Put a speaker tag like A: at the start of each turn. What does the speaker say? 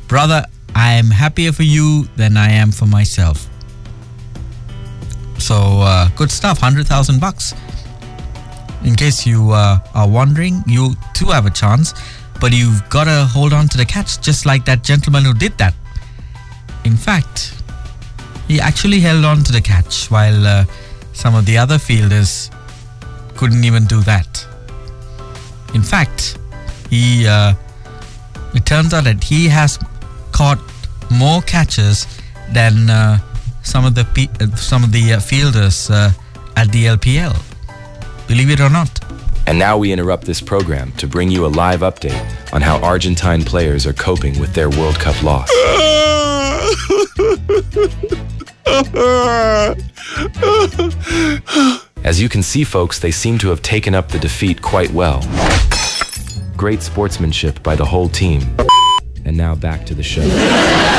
A: Brother, I am happier for you than I am for myself. So, good stuff. $100,000. In case you are wondering, you too have a chance, but you've got to hold on to the catch, just like that gentleman who did that. In fact, he actually held on to the catch while some of the other fielders couldn't even do that. In fact, it turns out that he has caught more catches than some of the fielders at the LPL. Believe it or not.
B: And now we interrupt this program to bring you a live update on how Argentine players are coping with their World Cup loss. As you can see, folks, they seem to have taken up the defeat quite well. Great sportsmanship by the whole team. And now back to the show.